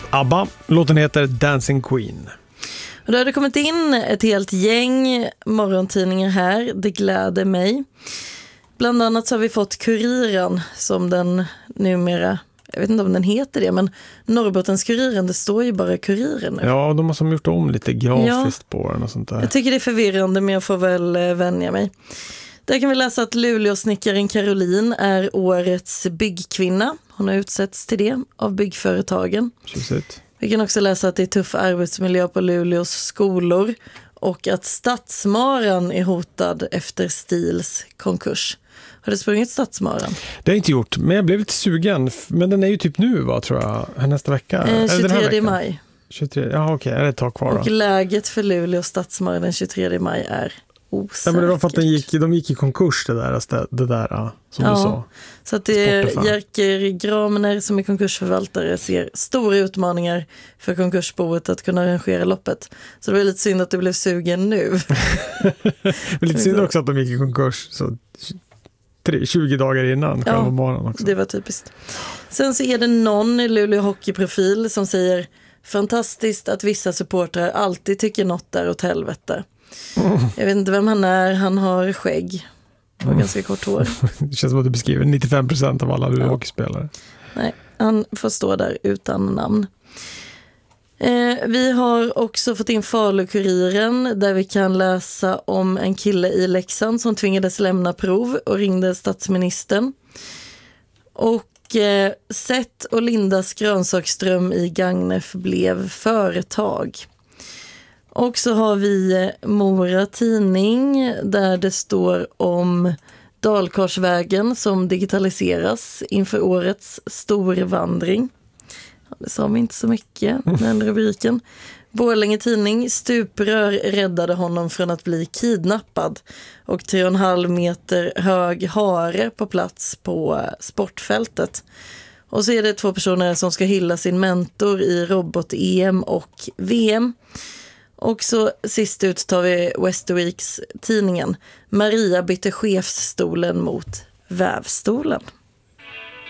ABBA. Låten heter Dancing Queen. Och då har det kommit in ett helt gäng morgontidningar här. Det gläder mig. Bland annat så har vi fått Kuriren som den numera, jag vet inte om den heter det, men Norrbottens-Kuriren, det står ju bara Kuriren nu. Ja, de har som gjort om lite grafiskt på den och sånt där. Jag tycker det är förvirrande, men jag får väl vänja mig. Där kan vi läsa att Luleåsnickaren Caroline är årets byggkvinna. Hon har utsetts till det av byggföretagen. Tjusigt. Vi kan också läsa att det är tuff arbetsmiljö på Luleås skolor och att Stadsmaran är hotad efter Stils konkurs. Har det sprungit Stadsmaran? Det har jag inte gjort, men jag blev lite sugen. Men den är ju typ nu, tror jag? Nästa vecka? 23 maj. 23, ja, okej. Är det ett tag kvar då? Och läget för Luleå Stadsmaran den 23 maj är osäkert. Ja, men det var för att de gick i konkurs det där som du sa. Så att Jerker Gramner som är konkursförvaltare ser stora utmaningar för konkursboet att kunna arrangera loppet. Så det var lite synd att du blev sugen nu. Men lite synd också att de gick i konkurs så 20 dagar innan själva morgonen också. Det var typiskt. Sen så är det någon Luleå hockeyprofil som säger fantastiskt att vissa supportrar alltid tycker något där åt helvete. Jag vet inte vem han är, han har skägg och ganska kort hår. Det känns som att du beskriver 95% av alla Luleå hockeyspelare. Nej, han får stå där utan namn. Vi har också fått in Falukuriren där vi kan läsa om en kille i Leksand som tvingades lämna prov och ringde statsministern. Och Seth och Lindas grönsaksström i Gagnef blev företag. Och så har vi Mora tidning där det står om Dalkarsvägen som digitaliseras inför årets storvandring. Det sa vi inte så mycket, den rubriken. Borlänge tidning, stuprör räddade honom från att bli kidnappad. Och 3,5 meter hög hare på plats på sportfältet. Och så är det 2 personer som ska hylla sin mentor i robot-EM och VM. Och så sist ut tar vi Westerweeks tidningen. Maria bytte chefsstolen mot vävstolen.